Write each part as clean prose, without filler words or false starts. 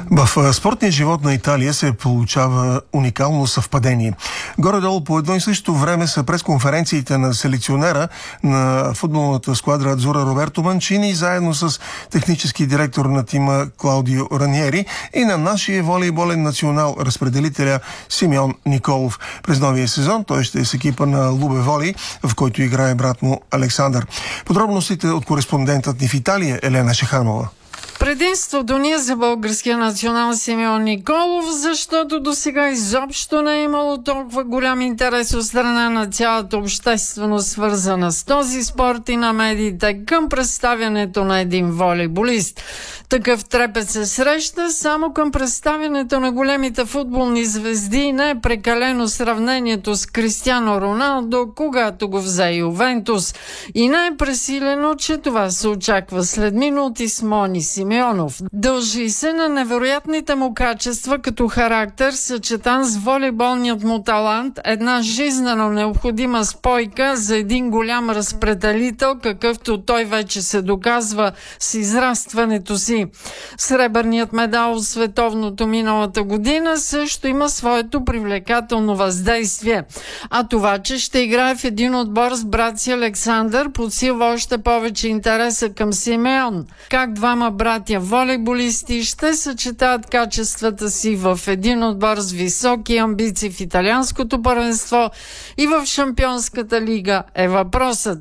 В спортния живот на Италия се получава уникално съвпадение. Горе-долу по едно и също време са пресконференциите на селекционера на футболната сквадра Адзура Роберто Манчини, заедно с технически директор на тима Клаудио Раниери и на нашия волейболен национал разпределителя Симеон Николов. През новия сезон той ще е с екипа на Лубе Воли, в който играе брат му Александър. Подробностите от кореспондентът ни в Италия Елена Шеханова. Предимството ни е за българския национал Симеон Николов, защото досега изобщо не е имало толкова голям интерес от страна на цялата общественост, свързана с този спорт и на медиите към представянето на един волейболист. Такъв трепет се среща само към представянето на големите футболни звезди. Не е прекалено сравнението с Кристиано Роналдо, когато го взе Ювентус. И не е пресилено, че това се очаква след минути с Мони Симеонов. Дължи се на невероятните му качества като характер, съчетан с волейболният му талант, една жизнено необходима спойка за един голям разпределител, какъвто той вече се доказва с израстването си. Сребърният медал от световното миналата година също има своето привлекателно въздействие. А това, че ще играе в един отбор с брат си Александър, подсилва още повече интереса към Симеон. Как двама братя волейболисти ще съчетаят качествата си в един отбор с високи амбиции в италианското първенство и в Шампионската лига е въпросът,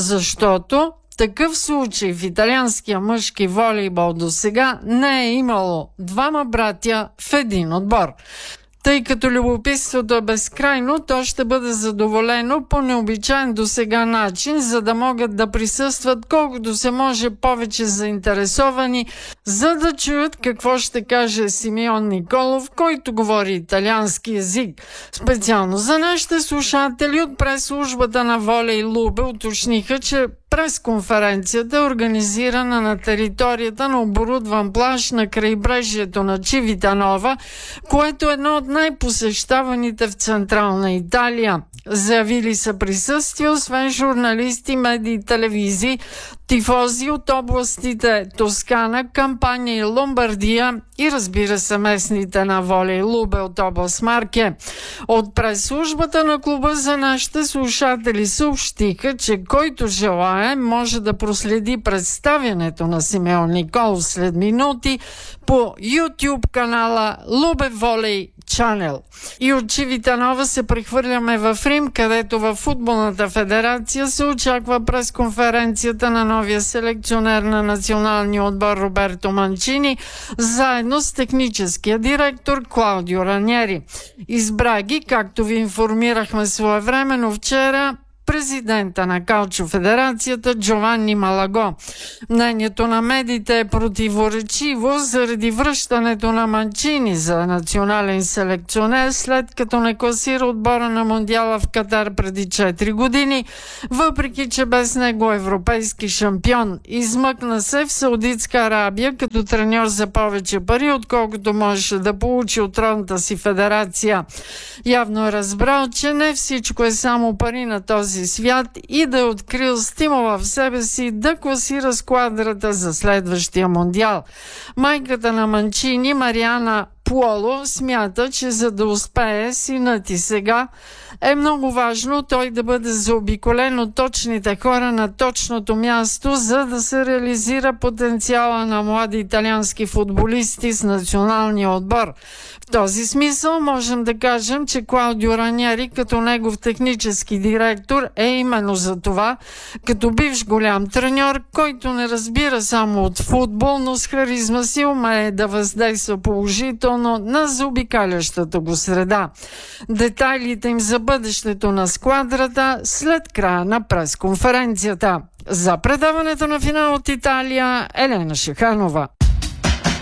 защото такъв случай в италианския мъжки волейбол до сега не е имало двама братя в един отбор. Тъй като любопитството е безкрайно, то ще бъде задоволено по необичайен досега начин, за да могат да присъстват колкото се може повече заинтересовани, за да чуят какво ще каже Симеон Николов, който говори италиански език. Специално за нашите слушатели от прес-службата на Волей Лубе уточниха, че пресконференцията е организирана на територията на оборудван плаж на крайбрежието на Чивитанова, което е едно от най-посещаваните в Централна Италия. Заявили са присъствие, освен журналисти, медии и телевизии, тифози от областите Тоскана, Кампания и Ломбардия и разбира се местните на Волей Лубе от област Марке. От прес-службата на клуба за нашите слушатели съобщиха, че който желае може да проследи представянето на Симеон Николов след минути по YouTube канала Лубе Волей Channel. И от Чивитанова се прехвърляме в Рим, където във футболната федерация се очаква пресконференцията на новия селекционер на националния отбор Роберто Манчини, заедно с техническия директор Клаудио Раниери. Избра ги, както ви информирахме своевременно вчера, президента на Калчо Федерацията Джованни Малаго. Мнението на медиите е противоречиво заради връщането на Манчини за национален селекционер, след като не класира отбора на Мондиала в Катар преди 4 години, въпреки че без него е европейски шампион. Измъкна се в Саудитска Арабия като треньор за повече пари, отколкото можеше да получи от родната си федерация. Явно е разбрал, че не всичко е само пари на този свят и да е открил стимула в себе си да класира сквадрата за следващия мондиал. Майката на Манчини, Мариана Пуоло, смята, че за да успее синът и сега е много важно той да бъде заобиколен от точните хора на точното място, за да се реализира потенциала на млади италиански футболисти с националния отбор. В този смисъл можем да кажем, че Клаудио Раниери като негов технически директор е именно за това, като бивш голям треньор, който не разбира само от футбол, но с харизма си умее да въздейства положително на заобикалящата го среда. Детайлите им за бъдещето на сквадрата след края на пресконференцията. За предаването на финал от Италия, Елена Шеханова.